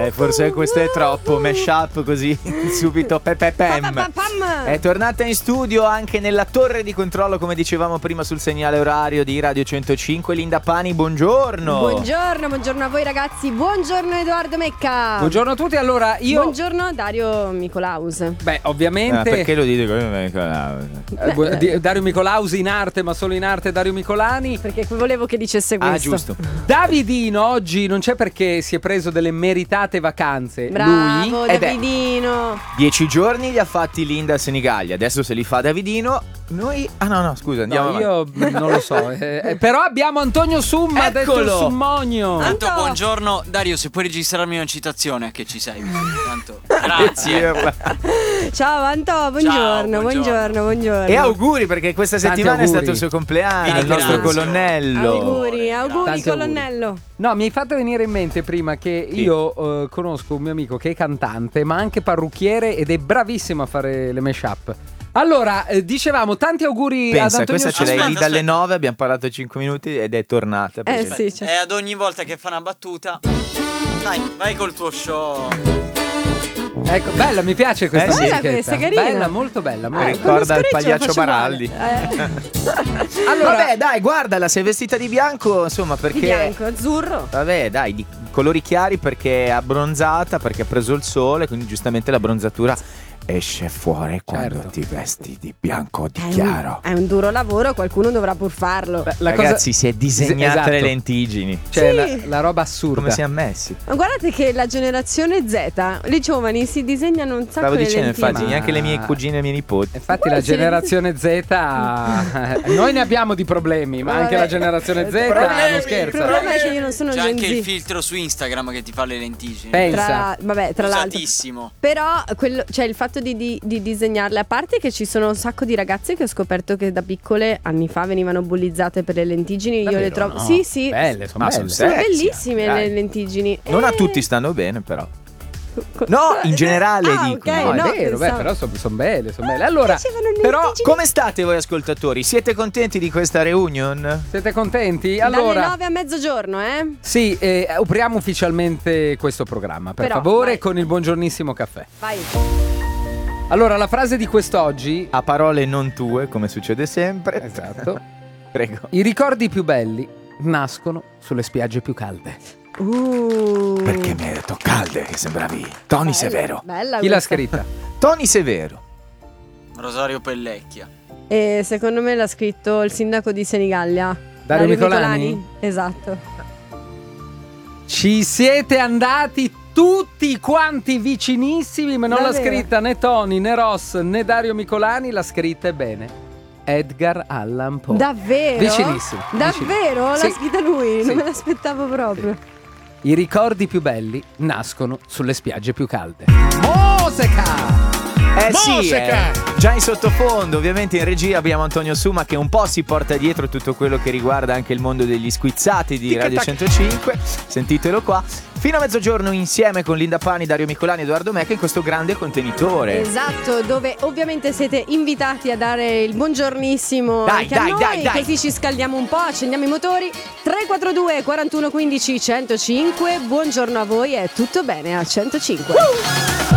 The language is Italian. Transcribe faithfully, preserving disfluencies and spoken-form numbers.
Eh, forse questo è troppo mashup così subito pepe pem. È tornata in studio anche nella torre di controllo, come dicevamo prima, sul segnale orario di Radio centocinque, Linda Pani, buongiorno. Buongiorno, buongiorno a voi ragazzi. Buongiorno Edoardo Mecca. Buongiorno a tutti. Allora io Buongiorno Dario Micolaus. Beh, ovviamente eh, perché lo dite come Micolaus? Eh, bu- di- Dario Micolaus in arte, ma solo in arte Dario Micolani. Perché volevo che dicesse questo. Ah, giusto. Davidino oggi non c'è perché si è preso delle meritate vacanze. Bravo, Lui Eh beh. Davidino. Dieci giorni li ha fatti Linda a Senigallia, adesso se li fa Davidino, noi... Ah no, no, scusa, andiamo No, avanti. io non lo so. eh, eh, però abbiamo Antonio Summa, detto il Eccolo! Summonio. Tanto Anto. buongiorno Dario, se puoi registrarmi una citazione che ci sei. Tanto grazie. Ciao Anto, buongiorno, buongiorno. buongiorno, buongiorno. E auguri, perché questa Tanti settimana è auguri. stato il suo compleanno, Quindi il nostro grazie. colonnello. Auguri, auguri Tanti colonnello. No, mi hai fatto venire in mente prima che io eh, conosco un mio amico che è cantante, ma anche parrucchiere ed è bravissimo a fare le mashup. Allora, eh, dicevamo tanti auguri ad Pensa, Antonio questa ce Summa. l'hai lì Aspetta, dalle aspetta. nove, abbiamo parlato cinque minuti ed è tornata. Eh perché- sì, cioè. E ad ogni volta che fa una battuta, dai, vai col tuo show. Ecco, bella, mi piace questa Eh sì. musichetta. Bella questa, carina. Bella, molto bella. molto Mi bella. ricorda il Scoriccio lo pagliaccio faccio Baraldi. male. Eh. Allora, Vabbè, dai, guardala, sei vestita di bianco, insomma, perché... Di bianco, azzurro. Vabbè, dai, di colori chiari perché è abbronzata, perché ha preso il sole, quindi giustamente la bronzatura esce fuori quando Certo. ti vesti di bianco o di È un, chiaro. è un duro lavoro, qualcuno dovrà pur farlo. beh, la Ragazzi, cosa... si è disegnata Esatto. le lentiggini. Cioè, Sì. la, la roba assurda. Come si è ammessi? Ma guardate che la generazione Z, i giovani si disegnano un sacco Stavo le dicendo, lentine. infatti, Ma- neanche le mie cugine e i miei nipoti. Infatti Ma la sì. generazione Z eh, noi ne abbiamo di problemi, ma Vabbè. anche la generazione Z Problemi, non scherza. Il problema è che io non sono C'è Gen anche Z. il filtro su Instagram che ti fa le lenticine. Pensa. Tra, vabbè, tra l'altro. Usatissimo. Però quello, cioè il fatto di, di, di disegnarle, a parte che ci sono un sacco di ragazze che ho scoperto che da piccole anni fa venivano bullizzate per le lentiggini. Io Davvero? le trovo. No. Sì, sì. Belle, sono Ma belle. sono Sono sexy, bellissime dai. le lentiggini. Non a Eh, tutti stanno bene, però. co- No, in generale ah, dico. ok, No, è no, vero, beh, pensavo- però sono son belle, sono belle. Allora, Piacevano le però lentiggini. Come state voi ascoltatori? Siete contenti di questa reunion? siete contenti? Dalle Allora, nove a mezzogiorno, eh? sì, eh, apriamo ufficialmente questo programma, per Però, favore, vai. con il buongiornissimo caffè. Vai. Allora, la frase di quest'oggi, A parole non tue, come succede sempre. esatto, Prego. i ricordi più belli nascono sulle spiagge più calde. Uh. Perché mi hai detto calde che sembravi Tony Bella, Severo. Bella Chi l'ha questa. scritta? Tony Severo. Rosario Pellecchia. E secondo me l'ha scritto il sindaco di Senigallia. Dario Micolani? Esatto. Ci siete andati tutti quanti vicinissimi, ma non l'ha Davvero? scritta né Tony, né Ross, né Dario Micolani, l'ha scritta e bene Edgar Allan Poe. Davvero? Vicinissimo. Davvero? L'ha Sì. scritta lui? Sì. Non me l'aspettavo proprio. I ricordi più belli nascono sulle spiagge più calde. Musica! Eh sì, Musica! eh, già in sottofondo, ovviamente in regia abbiamo Antonio Summa che un po' si porta dietro tutto quello che riguarda anche il mondo degli squizzati di Radio centocinque. Sentitelo qua. Fino a mezzogiorno insieme con Linda Pani, Dario Micolani e Edoardo Mecca in questo grande contenitore. Esatto, dove ovviamente siete invitati a dare il buongiornissimo Dai, anche dai, a noi, dai, dai. così ci scaldiamo un po', accendiamo i motori. tre quattro due quarantuno quindici centocinque. Buongiorno a voi, è tutto bene a centocinque.